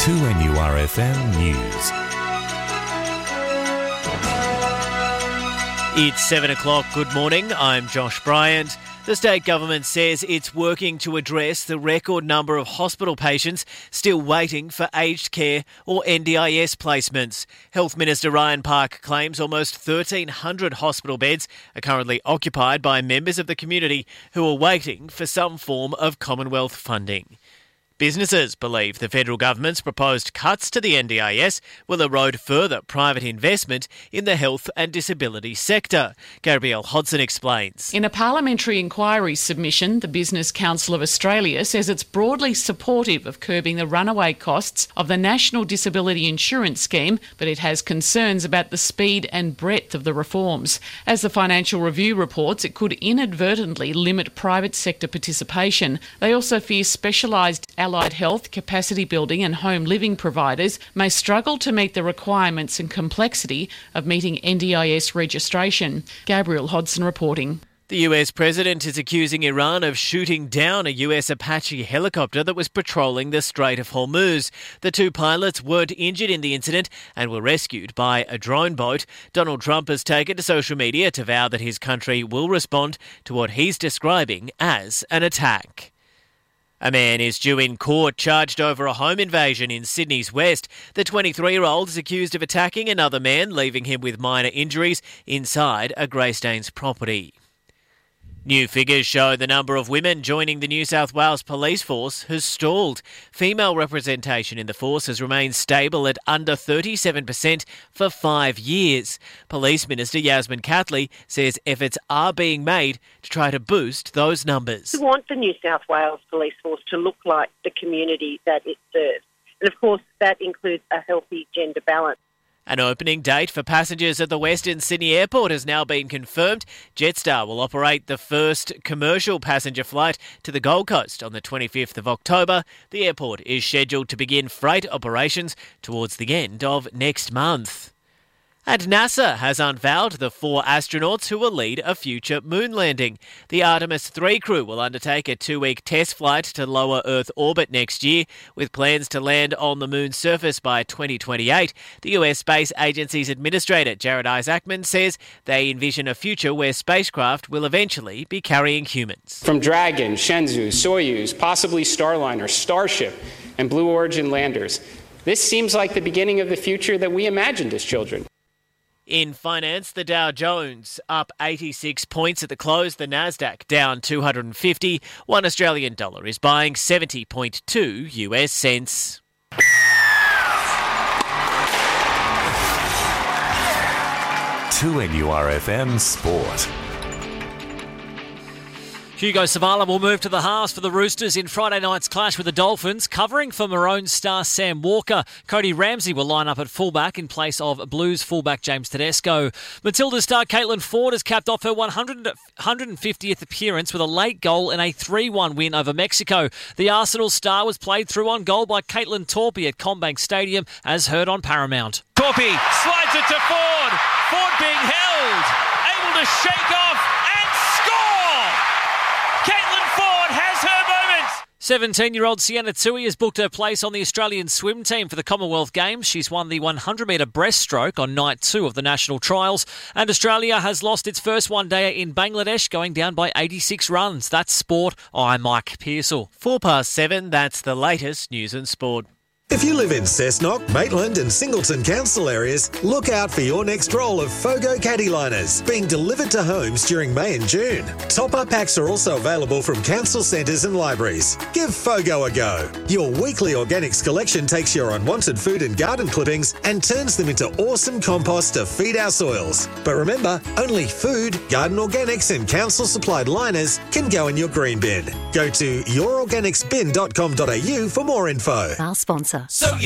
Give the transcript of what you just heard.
2NURFM News. It's 7 o'clock. Good morning. I'm Josh Bryant. The state government says it's working to address the record number of hospital patients still waiting for aged care or NDIS placements. Health Minister Ryan Park claims almost 1,300 hospital beds are currently occupied by members of the community who are waiting for some form of Commonwealth funding. Businesses believe the federal government's proposed cuts to the NDIS will erode further private investment in the health and disability sector. Gabrielle Hodson explains. In a parliamentary inquiry submission, the Business Council of Australia says it's broadly supportive of curbing the runaway costs of the National Disability Insurance Scheme, but it has concerns about the speed and breadth of the reforms. As the Financial Review reports, it could inadvertently limit private sector participation. They also fear specialised allied health, capacity building and home living providers may struggle to meet the requirements and complexity of meeting NDIS registration. Gabrielle Hodson reporting. The US president is accusing Iran of shooting down a US Apache helicopter that was patrolling the Strait of Hormuz. The two pilots weren't injured in the incident and were rescued by a drone boat. Donald Trump has taken to social media to vow that his country will respond to what he's describing as an attack. A man is due in court charged over a home invasion in Sydney's West. The 23-year-old is accused of attacking another man, leaving him with minor injuries inside a Greystanes property. New figures show the number of women joining the New South Wales Police Force has stalled. Female representation in the force has remained stable at under 37% for 5 years. Police Minister Yasmin Catley says efforts are being made to try to boost those numbers. We want the New South Wales Police Force to look like the community that it serves. And of course, that includes a healthy gender balance. An opening date for passengers at the Western Sydney Airport has now been confirmed. Jetstar will operate the first commercial passenger flight to the Gold Coast on the 25th of October. The airport is scheduled to begin freight operations towards the end of next month. And NASA has unveiled the 4 astronauts who will lead a future moon landing. The Artemis 3 crew will undertake a 2-week test flight to lower Earth orbit next year, with plans to land on the moon's surface by 2028. The US Space Agency's administrator, Jared Isaacman, says they envision a future where spacecraft will eventually be carrying humans. From Dragon, Shenzhou, Soyuz, possibly Starliner, Starship, and Blue Origin landers, this seems like the beginning of the future that we imagined as children. In finance, the Dow Jones up 86 points at the close, the Nasdaq down 250. $1 Australian dollar is buying 70.2 US cents. To NURFM Sport. Hugo Savala will move to the halves for the Roosters in Friday night's clash with the Dolphins. Covering for Maroon star Sam Walker, Cody Ramsey will line up at fullback in place of Blues fullback James Tedesco. Matilda star Caitlin Ford has capped off her 150th appearance with a late goal in a 3-1 win over Mexico. The Arsenal star was played through on goal by Caitlin Torpey at CommBank Stadium, as heard on Paramount. Torpey slides it to Ford. Ford being held, able to shake off and score! Caitlin Ford has her moment. 17-year-old Sienna Tui has booked her place on the Australian swim team for the Commonwealth Games. She's won the 100-metre breaststroke on night 2 of the national trials. And Australia has lost its first one-dayer in Bangladesh, going down by 86 runs. That's sport. I'm Mike Pearsall. 7:04, that's the latest news and sport. If you live in Cessnock, Maitland and Singleton council areas, look out for your next roll of Fogo caddy liners being delivered to homes during May and June. Top-up packs are also available from council centres and libraries. Give Fogo a go. Your weekly organics collection takes your unwanted food and garden clippings and turns them into awesome compost to feed our soils. But remember, only food, garden organics and council-supplied liners can go in your green bin. Go to yourorganicsbin.com.au for more info. Our sponsor. So